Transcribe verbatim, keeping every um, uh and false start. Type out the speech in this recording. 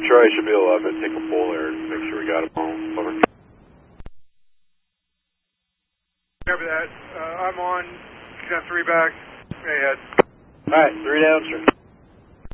Troy should be able to take a pull there and make sure we got him home. Over. Cover that. Uh, I'm on. Got three back. Hey, head. All right, three down, sir.